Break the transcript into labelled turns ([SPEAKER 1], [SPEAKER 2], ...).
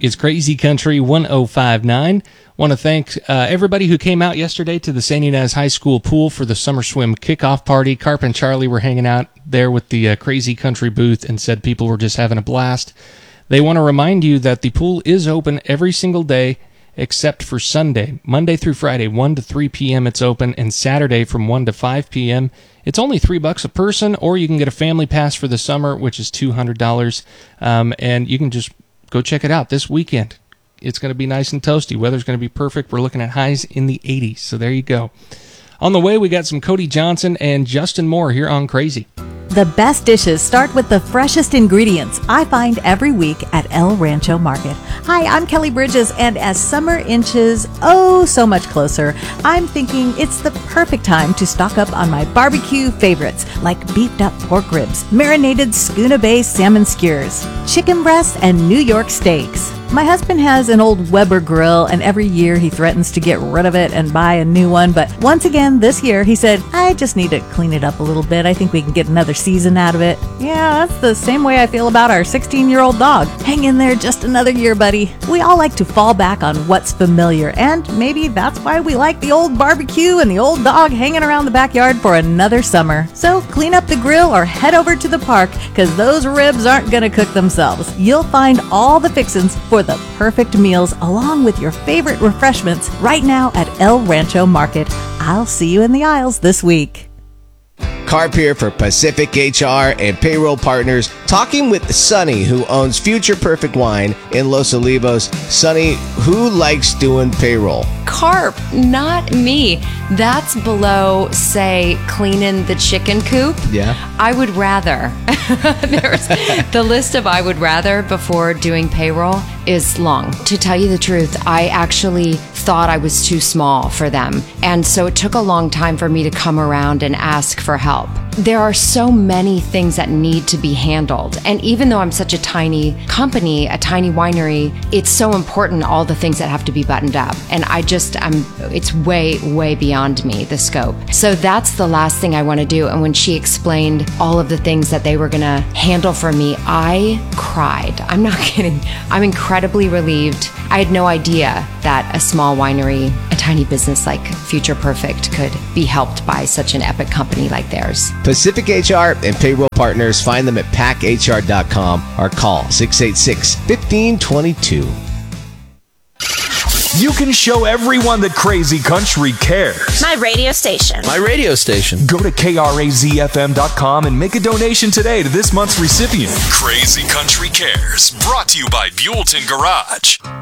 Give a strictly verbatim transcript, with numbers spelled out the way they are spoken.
[SPEAKER 1] is Crazy Country one oh five point nine. Want to thank uh, everybody who came out yesterday to the Saint Ynez High School pool for the summer swim kickoff party. Carp and Charlie were hanging out there with the uh, Crazy Country booth and said people were just having a blast. They want to remind you that the pool is open every single day except for Sunday. Monday through Friday, one to three p.m. it's open, and Saturday from one to five p.m. It's only three bucks a person, or you can get a family pass for the summer, which is two hundred dollars, um, and you can just go check it out this weekend. It's going to be nice and toasty. Weather's going to be perfect. We're looking at highs in the eighties, so there you go. On the way, we got some Cody Johnson and Justin Moore here on Crazy.
[SPEAKER 2] The best dishes start with the freshest ingredients I find every week at El Rancho Market. Hi, I'm Kelly Bridges, and as summer inches oh so much closer, I'm thinking it's the perfect time to stock up on my barbecue favorites like beefed up pork ribs, marinated Schooner Bay salmon skewers, chicken breasts, and New York steaks. My husband has an old Weber grill, and every year he threatens to get rid of it and buy a new one. But once again, this year, he said, I just need to clean it up a little bit. I think we can get another season out of it. Yeah, that's the same way I feel about our sixteen-year-old dog. Hang in there just another year, buddy. We all like to fall back on what's familiar, and maybe that's why we like the old barbecue and the old dog hanging around the backyard for another summer. So clean up the grill or head over to the park, because those ribs aren't going to cook themselves. You'll find all the fixins for the perfect meals along with your favorite refreshments right now at El Rancho Market. I'll see you in the aisles this week.
[SPEAKER 3] Carp here for Pacific H R and Payroll Partners, talking with Sonny, who owns Future Perfect Wine in Los Olivos. Sonny, who likes doing payroll?
[SPEAKER 4] Carp, not me. That's below, say, cleaning the chicken coop.
[SPEAKER 3] Yeah.
[SPEAKER 4] I would rather. There's the list of I would rather before doing payroll is long. To tell you the truth, I actually thought I was too small for them. And so it took a long time for me to come around and ask for help. There are so many things that need to be handled. And even though I'm such a tiny company, a tiny winery, it's so important, all the things that have to be buttoned up. And I just, I'm, it's way, way beyond me, the scope. So that's the last thing I want to do. And when she explained all of the things that they were going to handle for me, I cried. I'm not kidding. I'm incredibly relieved. I had no idea that a small winery, a tiny business like Future Perfect could be helped by such an epic company like theirs.
[SPEAKER 3] Pacific H R and Payroll Partners, find them at pack h r dot com or call six eight six, one five two two.
[SPEAKER 5] You can show everyone that Crazy Country cares.
[SPEAKER 6] My radio station.
[SPEAKER 5] My radio station. Go to K R A Z F M dot com and make a donation today to this month's recipient. Crazy Country Cares, brought to you by Buellton Garage.